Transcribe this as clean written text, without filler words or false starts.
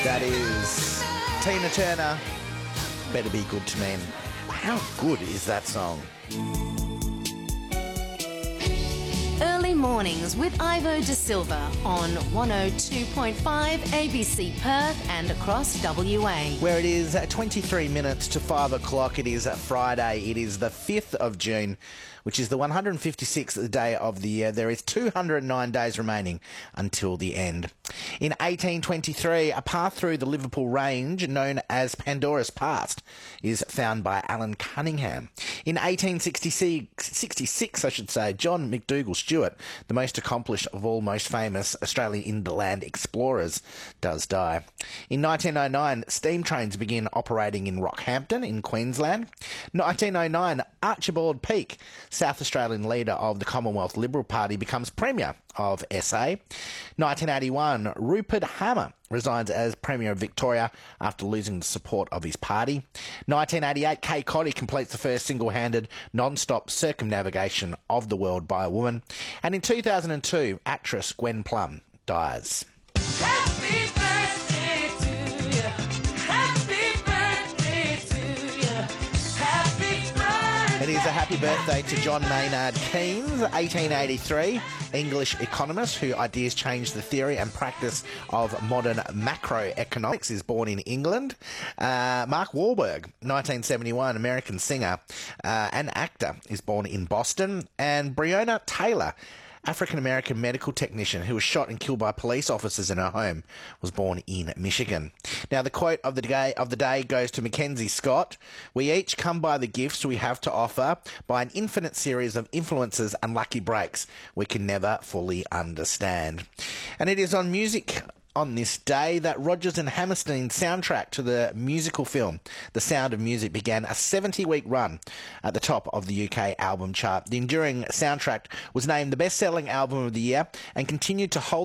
That is Tina Turner, Better Be Good to Me. How good is that song? Early mornings with Ivo De Silva on 102.5 ABC Perth and across WA. Where it is 23 minutes to 5 o'clock. It is Friday. It is the 5th of June, which is the 156th day of the year. There is 209 days remaining until the end. In 1823, a path through the Liverpool Range known as Pandora's Pass is found by Alan Cunningham. In 1866, John McDougall Stewart, the most accomplished of all most famous Australian inland explorers, does die. In 1909, steam trains begin operating in Rockhampton in Queensland. 1909, Archibald Peake, South Australian leader of the Commonwealth Liberal Party, becomes Premier of SA. 1981, Rupert Hammer resigns as Premier of Victoria after losing the support of his party. 1988, Kay Cotty completes the first single-handed non-stop circumnavigation of the world by a woman. And in 2002, actress Gwen Plum dies. Happy birthday to you. Happy birthday to you. Happy birthday. It is a happy birthday to John Maynard Keynes, 1883, English economist whose ideas changed the theory and practice of modern macroeconomics, is born in England. Mark Wahlberg, 1971, American singer and actor, is born in Boston. And Breonna Taylor, African-American medical technician who was shot and killed by police officers in her home, was born in Michigan. Now, the quote of the day goes to Mackenzie Scott. We each come by the gifts we have to offer by an infinite series of influences and lucky breaks we can never fully understand. And it is on music on this day that Rodgers and Hammerstein's soundtrack to the musical film The Sound of Music began a 70-week run at the top of the UK album chart. The enduring soundtrack was named the best-selling album of the year and continued to hold